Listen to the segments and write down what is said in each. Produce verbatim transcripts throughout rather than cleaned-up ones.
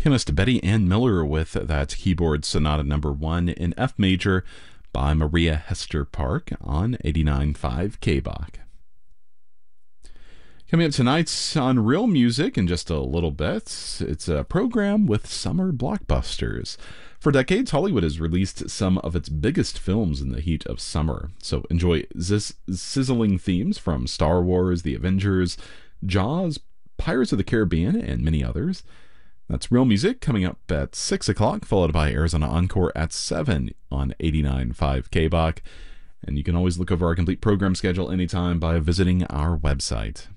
Pianist Betty Ann Miller with that keyboard sonata number one in F major by Maria Hester Park on eighty-nine point five K B O C. Coming up tonight on Real Music in just a little bit, it's a program with summer blockbusters. For decades, Hollywood has released some of its biggest films in the heat of summer. So enjoy ziz- sizzling themes from Star Wars, The Avengers, Jaws, Pirates of the Caribbean, and many others. That's Real Music coming up at six o'clock, followed by Arizona Encore at seven on eighty-nine point five K B O C. And you can always look over our complete program schedule anytime by visiting our website.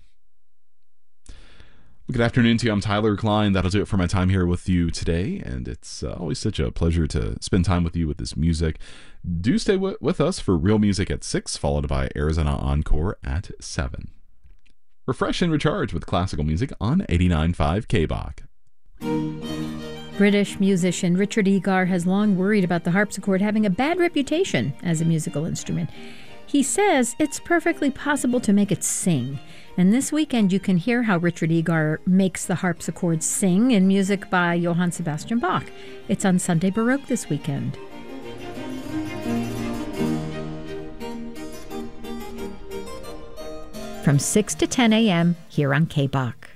Good afternoon to you. I'm Tyler Klein. That'll do it for my time here with you today, and it's uh, always such a pleasure to spend time with you with this music. Do stay w- with us for Real Music at six, followed by Arizona Encore at seven. Refresh and recharge with classical music on eighty-nine point five K B O C. British musician Richard Egar has long worried about the harpsichord having a bad reputation as a musical instrument. He says it's perfectly possible to make it sing. And this weekend you can hear how Richard Egar makes the harpsichord sing in music by Johann Sebastian Bach. It's on Sunday Baroque this weekend. From six to ten a.m. here on K B O C.